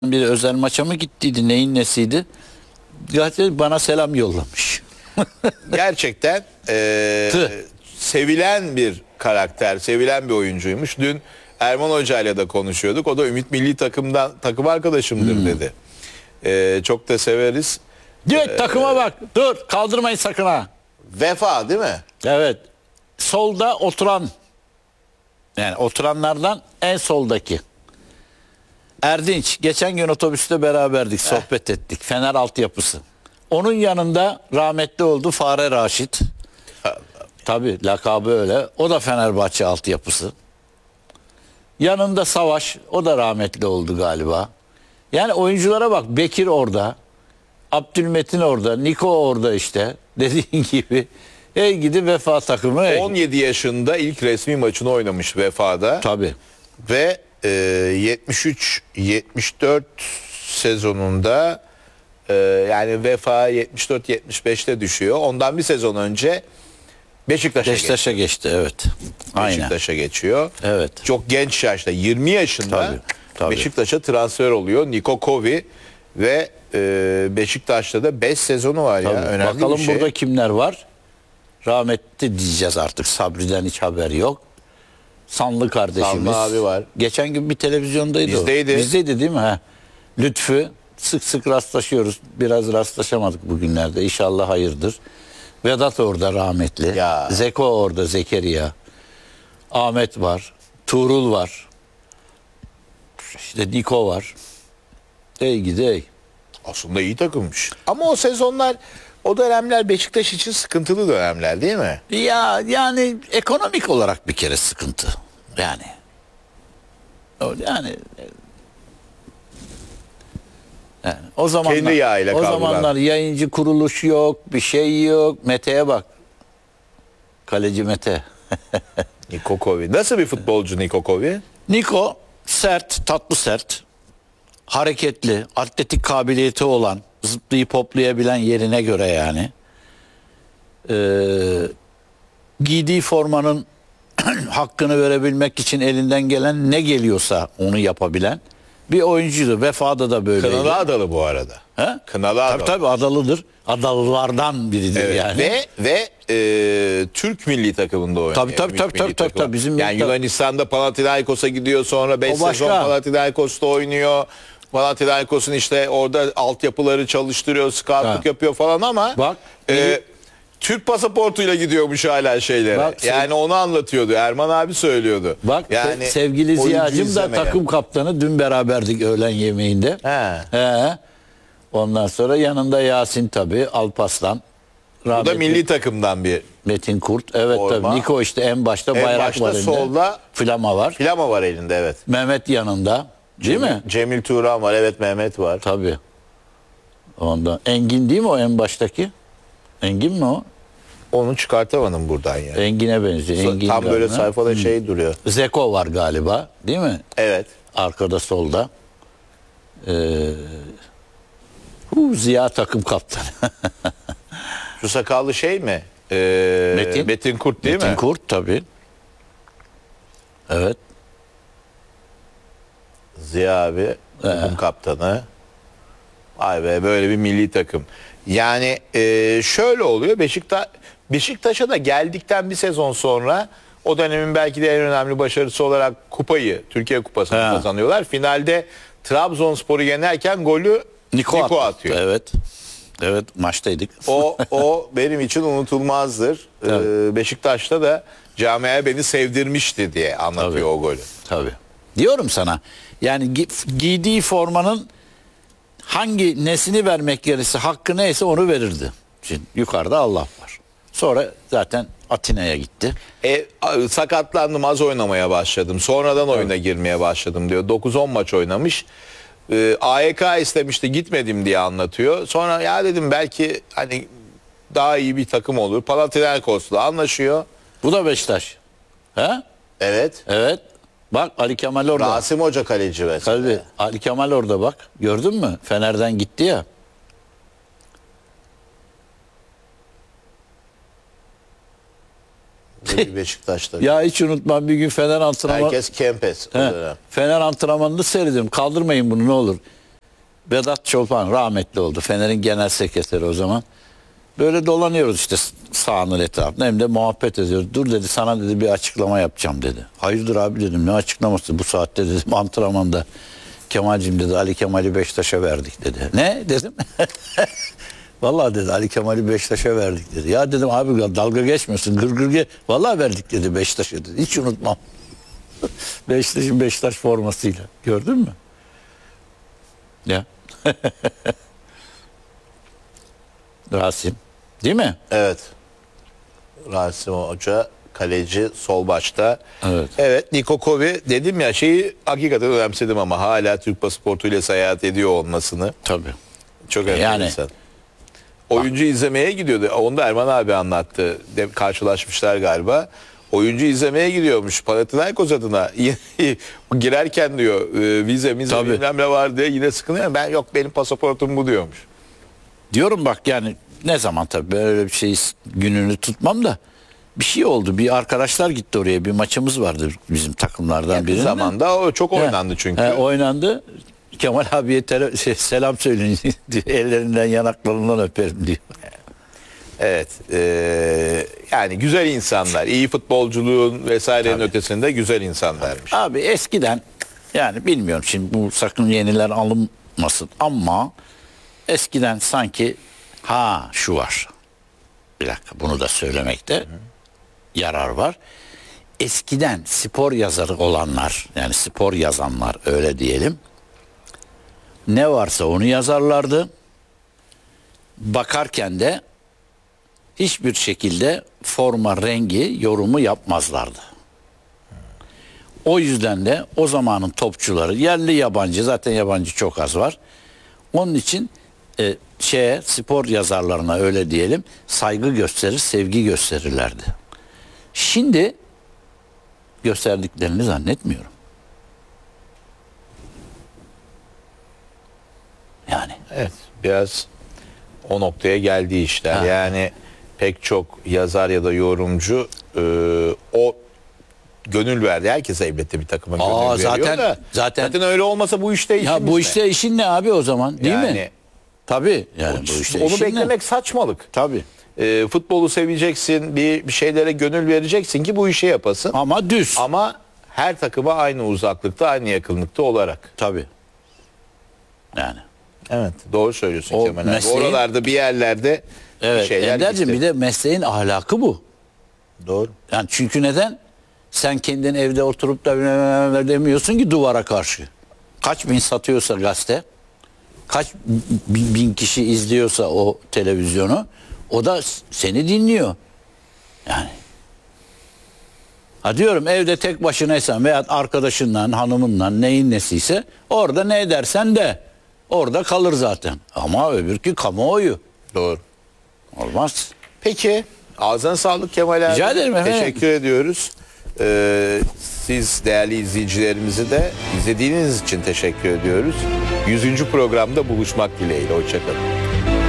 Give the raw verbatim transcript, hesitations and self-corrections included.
bir özel maça mı gittiydi, neyin nesiydi? Gerçekten bana selam yollamış. Gerçekten e, sevilen bir karakter, sevilen bir oyuncuymuş. Dün Erman Hoca ile de konuşuyorduk. O da Ümit Milli Takım'dan takım arkadaşımdır hmm. dedi. E, çok da severiz. Evet, ee, takıma bak. Dur, kaldırmayın sakın ha. Vefa değil mi? Evet. Solda oturan, yani oturanlardan en soldaki. Erdinç. Geçen gün otobüste beraberdik, sohbet eh. ettik. Fener altyapısı. Onun yanında rahmetli oldu Fare Raşit. Tabii lakabı öyle. O da Fenerbahçe altyapısı. Yanında Savaş. O da rahmetli oldu galiba. Yani oyunculara bak. Bekir orada. Abdülmetin orada. Niko orada işte. Dediğin gibi. Ey gidi Vefa takımı. Ey. on yedi yaşında ilk resmi maçını oynamış Vefa'da. Tabii. Ve e, yetmiş üç yetmiş dört sezonunda e, yani Vefa yetmiş dört yetmiş beşte düşüyor. Ondan bir sezon önce Beşiktaş'a Beşiktaş'a geçti. Evet. Beşiktaş'a geçiyor. Evet. Çok genç yaşta, yirmi yaşında tabii, tabii. Beşiktaş'a transfer oluyor. Niko Kovi ve e, Beşiktaş'ta da beş sezonu var tabii. Ya. Önemli Bakalım bir şey. Burada kimler var? Rahmetli diyeceğiz artık. Sabri'den hiç haber yok. Sanlı kardeşimiz. Sanlı abi var. Geçen gün bir televizyondaydı. Bizdeydi. O. Bizdeydi değil mi? Ha. Lütfü. Sık sık rastlaşıyoruz. Biraz rastlaşamadık bugünlerde. İnşallah hayırdır. Vedat orada rahmetli. Ya. Zeko orada, Zekeriya. Ahmet var. Tuğrul var. İşte Niko var. Ey gidi ey. Aslında iyi takılmış. Ama o sezonlar, o dönemler Beşiktaş için sıkıntılı dönemler değil mi? Ya yani ekonomik olarak bir kere sıkıntı. Yani. Yani Yani o zamanlar, kendi yağıyla o kavrulan. zamanlar yayıncı kuruluş yok, bir şey yok. Mete'ye bak. Kaleci Mete. Niko Kovi. Nasıl bir futbolcu Niko Kovi? Niko sert, tatlı sert. Hareketli, atletik kabiliyeti olan, zıplayıp hoplayabilen yerine göre yani. Ee, giydiği formanın hakkını verebilmek için elinden gelen ne geliyorsa onu yapabilen bir oyuncuydu. Vefa'da da böyleydi. Kınalı Adalı bu arada. He? Kınalı Adalı. Tabii tabii Adalıdır. Adalılardan biridir evet. yani. Ve ve e, Türk milli takımında oynuyor. Tabii tabii tabii tabii, tabii, tabii bizim yani Yunanistan'da Panathinaikos'a gidiyor, sonra beş sezon Panathinaikos'ta oynuyor. Panathinaikos'un işte orada altyapıları çalıştırıyor, scoutluk yapıyor falan ama bak e, Türk pasaportuyla gidiyormuş hala şeylere. Bak, yani onu anlatıyordu. Erman abi söylüyordu. Bak yani sevgili Ziya'cım da takım kaptanı, dün beraberdik öğlen yemeğinde. He. He. Ondan sonra yanında Yasin tabii, Alpaslan. Bu da milli takımdan bir Metin Kurt. Evet forma. Tabii. Niko işte en başta en bayrak başta var elinde. Solda Flama var. Flama var elinde evet. Mehmet yanında. Değil Cemil, mi? Cemil Turan var. Evet Mehmet var. Tabii. Ondan. Engin değil mi o en baştaki? Engin mi o? Onu çıkartamadım buradan ya. Yani. Engin'e benziyor. Engin Tam böyle galiba. sayfada hmm. şey duruyor. Zeko var galiba. Değil mi? Evet. Arkada solda. Ee, hu, Ziya takım kaptanı. Şu sakallı şey mi? Ee, Metin. Metin Kurt değil Metin mi? Metin Kurt tabii. Evet. Ziya abi takım ee. kaptanı. Ay be, böyle bir milli takım. Yani e, şöyle oluyor. Beşiktaş Beşiktaş'a da geldikten bir sezon sonra o dönemin belki de en önemli başarısı olarak kupayı, Türkiye Kupası'nı He. kazanıyorlar. Finalde Trabzonspor'u yenerken golü Niko, Niko atıyor. Evet. Evet, maçtaydık. O o benim için unutulmazdır. Ee, Beşiktaş'ta da camiaya beni sevdirmişti diye anlatıyor Tabii. o golü. Tabii. Diyorum sana. Yani gi- giydiği formanın hangi nesini vermek gerekirse, hakkı neyse onu verirdi. Şimdi yukarıda Allah var. Sonra zaten Atina'ya gitti. E, sakatlandım, az oynamaya başladım. Sonradan evet. oyuna girmeye başladım diyor. dokuz on maç oynamış. E, A Y K istemişti, gitmedim diye anlatıyor. Sonra ya dedim belki hani daha iyi bir takım olur. Panathinaikos'la anlaşıyor. Bu da Beşiktaş. He? Evet. Evet. Bak Ali Kemal orada. Rasim Hoca kaleci mesela. Tabii. Ali Kemal orada bak. Gördün mü? Fener'den gitti ya. Beşiktaş'ta. Ya hiç unutmam, bir gün Fener antrenmanı. Herkes Kempes. Fener antrenmanını seyrediyorum. Kaldırmayın bunu ne olur. Vedat Çolpan rahmetli oldu. Fener'in genel sekreteri o zaman. Böyle dolanıyoruz işte sahanın etrafında, hem de muhabbet ediyoruz. Dur dedi, sana dedi bir açıklama yapacağım dedi. Hayırdır abi dedim, ne açıklaması bu saatte dedim, antrenmanda. Kemal'cim dedi, Ali Kemal'i Beşiktaş'a verdik dedi. Ne dedim? Vallahi dedi, Ali Kemal'i Beşiktaş'a verdik dedi. Ya dedim abi dalga geçmiyorsun, gırgır ge. Vallahi verdik dedi Beşiktaş'a dedi. Hiç unutmam. Beşiktaş'ın Beşiktaş formasıyla. Gördün mü? Ya. Rasim. Değil mi? Evet. Rasim Hoca kaleci sol başta. Evet. Evet, Niko Kovi dedim ya, şeyi hakikaten önemsedim ama hala Türk pasaportuyla seyahat ediyor olmasını. Tabii. Çok Yani- enteresan. Oyuncu izlemeye gidiyordu. Onu da Erman abi anlattı. De, karşılaşmışlar galiba. Oyuncu izlemeye gidiyormuş Panathinaikos adına. Girerken diyor e, vize mize Tabii. bilmem ne var diye yine sıkılıyor. Ben yok, benim pasaportum bu diyormuş. Diyorum bak, yani ne zaman tabii böyle bir şey gününü tutmam da bir şey oldu. Bir arkadaşlar gitti oraya, bir maçımız vardı bizim takımlardan Yakın birinin. zamanda o çok He, oynandı çünkü. he, oynandı. Kemal abiye tele, şey, selam söyleyin diyor. Ellerinden yanaklarından öperim diyor. Evet. e, yani güzel insanlar. İyi futbolculuğun vesairenin Tabii. ötesinde güzel insanlarmış. Abi eskiden, yani bilmiyorum şimdi, bu sakın yeniler alınmasın ama eskiden sanki ha şu var. Bir dakika, bunu da söylemekte yarar var. Eskiden spor yazarı olanlar, yani spor yazanlar öyle diyelim, ne varsa onu yazarlardı. Bakarken de hiçbir şekilde forma, rengi yorumu yapmazlardı. O yüzden de o zamanın topçuları, yerli yabancı, zaten yabancı çok az var. Onun için e, şeye, spor yazarlarına öyle diyelim, saygı gösterir, sevgi gösterirlerdi. Şimdi gösterdiklerini zannetmiyorum. Yani Evet. Biraz o noktaya geldi işler. Ha. Yani pek çok yazar ya da yorumcu e, o gönül verdi. Herkes elbette bir takıma gönül Aa, veriyor zaten- da. zaten- Zaten öyle olmasa bu işte işimiz ya bu ne? işte işin ne abi o zaman, değil mi? Yani Tabii. Yani bu işte onu işin ne? beklemek saçmalık. Tabii. E, futbolu seveceksin, bir, bir şeylere gönül vereceksin ki bu işi yapasın. Ama düz. Ama her takıma aynı uzaklıkta, aynı yakınlıkta olarak. Tabii. Yani. Evet, doğru söylüyorsun O Kemal abi. mesleğin- Oralarda bir yerlerde bir Evet. şeyler Ender'cim, gitti. bir de mesleğin ahlakı bu. Doğru. Yani çünkü neden? Sen kendin evde oturup da demiyorsun ki duvara karşı. Kaç bin satıyorsa gazete, kaç bin, bin kişi izliyorsa o televizyonu, o da seni dinliyor. Yani. Ha diyorum, evde tek başınaysan veya arkadaşınla, hanımınla, neyin nesiyse orada ne edersen de orada kalır zaten. Ama öbürkü kamuoyu. Doğru. Olmaz. Peki, ağzına sağlık Kemal abi. Rica ederim efendim. Teşekkür ediyoruz. Ee, siz değerli izleyicilerimizi de izlediğiniz için teşekkür ediyoruz. yüzüncü programda buluşmak dileğiyle. Hoşçakalın.